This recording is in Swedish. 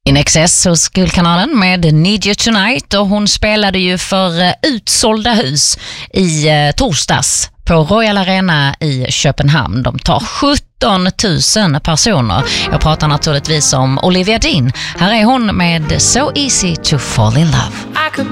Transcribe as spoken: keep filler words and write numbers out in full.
In Excess hos Guldkanalen med Need You Tonight, och hon spelade ju för uh, utsålda hus i uh, torsdags på Royal Arena i Köpenhamn. De tar sjutton tusen personer. Jag pratar naturligtvis om Olivia Dean. Här är hon med So Easy to Fall in Love.